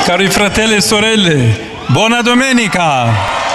Cari fratelli e sorelle, buona domenica!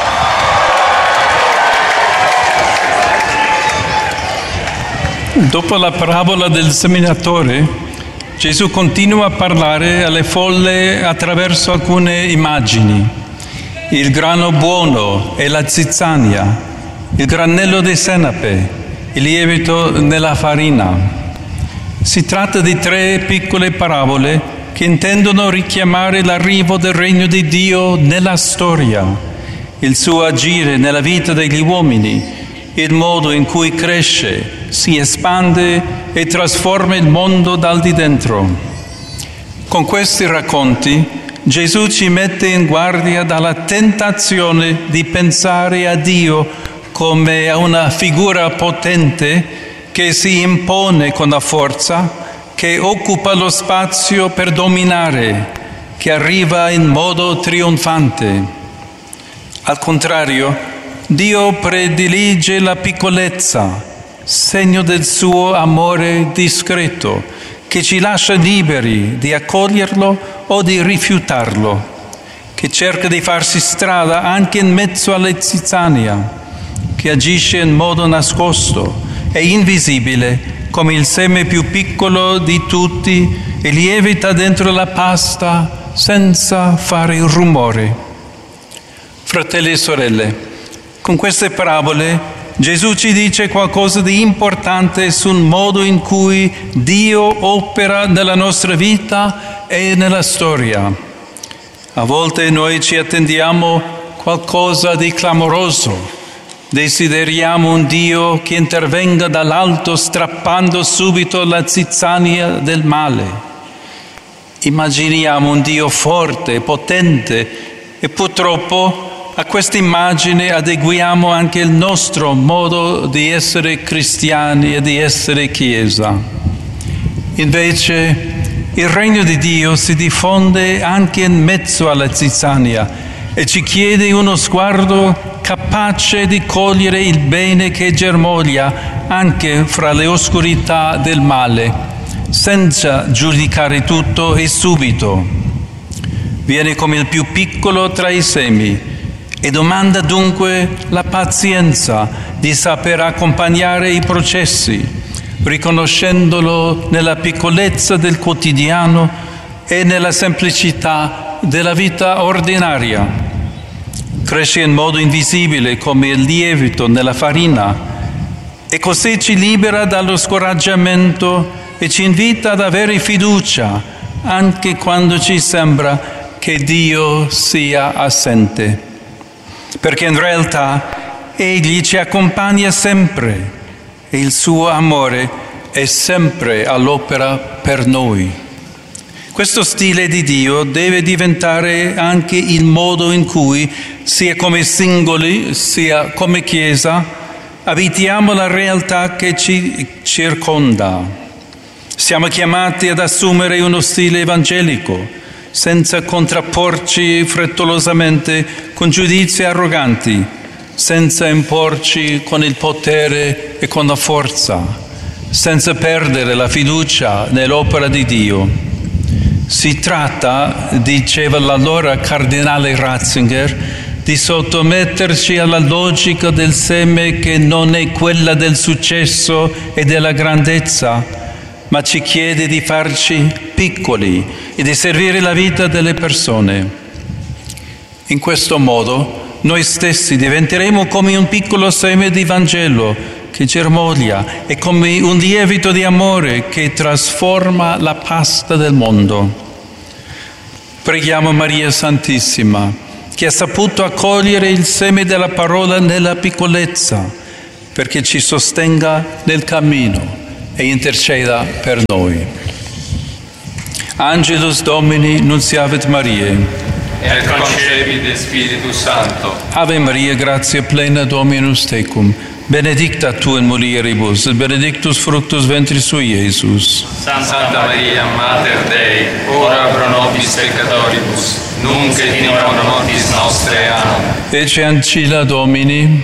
Dopo la parabola del seminatore, Gesù continua a parlare alle folle attraverso alcune immagini. Il grano buono e la zizzania, il granello di senape, il lievito nella farina. Si tratta di 3 piccole parabole che intendono richiamare l'arrivo del regno di Dio nella storia, il suo agire nella vita degli uomini, il modo in cui cresce, si espande e trasforma il mondo dal di dentro. Con questi racconti Gesù ci mette in guardia dalla tentazione di pensare a Dio come a una figura potente che si impone con la forza, che occupa lo spazio per dominare, che arriva in modo trionfante. Al contrario, Dio predilige la piccolezza, segno del suo amore discreto, che ci lascia liberi di accoglierlo o di rifiutarlo, che cerca di farsi strada anche in mezzo alla zizzania, che agisce in modo nascosto e invisibile come il seme più piccolo di tutti e lievita dentro la pasta senza fare rumore. Fratelli e sorelle, con queste parabole Gesù ci dice qualcosa di importante sul modo in cui Dio opera nella nostra vita e nella storia. A volte noi ci attendiamo qualcosa di clamoroso. Desideriamo un Dio che intervenga dall'alto strappando subito la zizzania del male. Immaginiamo un Dio forte e potente e purtroppo a questa immagine adeguiamo anche il nostro modo di essere cristiani e di essere Chiesa. Invece il regno di Dio si diffonde anche in mezzo alla zizzania e ci chiede uno sguardo capace di cogliere il bene che germoglia anche fra le oscurità del male, senza giudicare tutto e subito. Viene come il più piccolo tra i semi e domanda dunque la pazienza di saper accompagnare i processi, riconoscendolo nella piccolezza del quotidiano e nella semplicità della vita ordinaria. Cresce in modo invisibile come il lievito nella farina e così ci libera dallo scoraggiamento e ci invita ad avere fiducia anche quando ci sembra che Dio sia assente. Perché in realtà Egli ci accompagna sempre e il suo amore è sempre all'opera per noi. Questo stile di Dio deve diventare anche il modo in cui, sia come singoli, sia come Chiesa, abitiamo la realtà che ci circonda. Siamo chiamati ad assumere uno stile evangelico, senza contrapporci frettolosamente con giudizi arroganti, senza imporci con il potere e con la forza, senza perdere la fiducia nell'opera di Dio. Si tratta, diceva l'allora cardinale Ratzinger, di sottometterci alla logica del seme che non è quella del successo e della grandezza, ma ci chiede di farci piccoli e di servire la vita delle persone. In questo modo noi stessi diventeremo come un piccolo seme di Vangelo che germoglia e come un lievito di amore che trasforma la pasta del mondo. Preghiamo Maria Santissima, che ha saputo accogliere il seme della parola nella piccolezza, perché ci sostenga nel cammino e interceda per noi. Angelus Domini nunciavit Mariae. Et concepit Spiritus Sancto. Ave Maria, gratia plena Dominus tecum, benedicta tu in mulieribus, et benedictus fructus ventris sui, Iesus. Santa Maria, Mater Dei, ora pro nobis peccatoribus, nunc et in hora mortis nostre. Amen. Ecce ancilla Domini.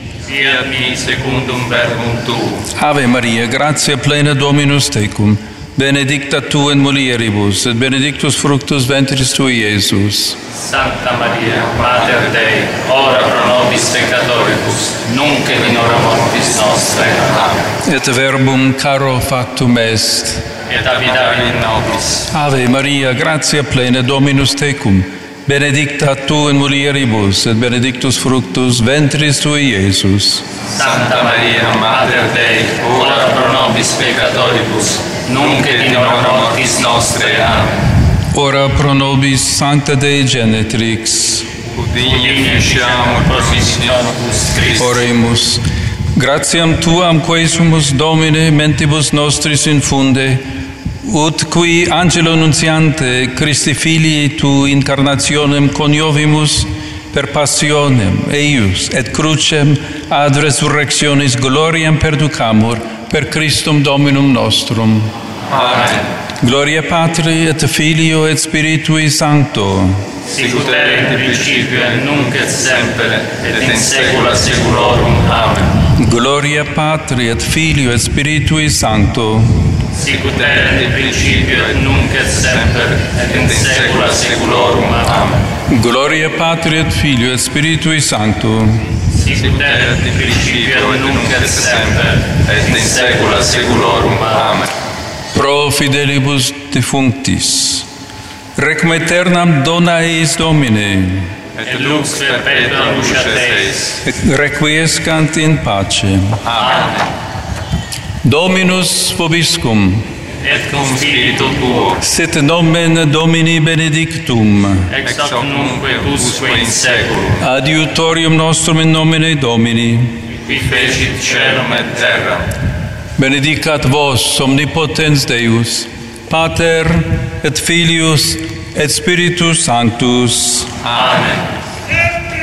Fiat mi secundum verbum tuum. Ave Maria, gratia plena Dominus tecum, benedicta tu in mulieribus, et benedictus fructus ventris tui, Iesus. Santa Maria, Mater Dei, ora pro nobis peccatoribus, nunc et in hora mortis nostre. Amen. Et verbum caro factum est. Et habitavit in nobis. Ave Maria, gratia plena, Dominus tecum, benedicta tu in mulieribus, et benedictus fructus ventris tui, Iesus. Santa Maria, Mater Dei, ora pro nobis peccatoribus, nunc et in hora mortis nostre. Amen. Ora pro nobis Sancta Dei Genetrix. Ut inficiamur promissionibus Christi. Oremus. Gratiam Tuam quae sumus Domine mentibus nostris infunde, ut qui angelo nuntiante Christi Filii tu incarnationem coniovimus per passionem eius et crucem ad resurrectionis gloriam perducamur per Christum Dominum nostrum. Amen. Gloria Patri et Filio et Spiritui Sancto. Sicut erat in principio et nunc et semper et in saecula saeculorum. Amen. Gloria Patri et Filio et Spiritui Sancto. Sicut erat in principio et nunc et semper et in saecula saeculorum. Amen. Gloria Patri et Filio et Spiritui Sancto. Sicut erat in principio et nunc et semper et in saecula saeculorum. Amen. Pro fidelibus defunctis, requiem aeternam dona eis Domine, Et lux perpetua luceat eis. et requiescant in pace. Amen. Dominus vobiscum, Et cum spiritu tuo, sit nomen Domini benedictum, ex hoc nunque usque in saeculum, adiutorium nostrum in nomine Domini, qui fecit caelum et terram. benedicat vos omnipotens Deus, Pater et Filius et Spiritus Sanctus. Amen.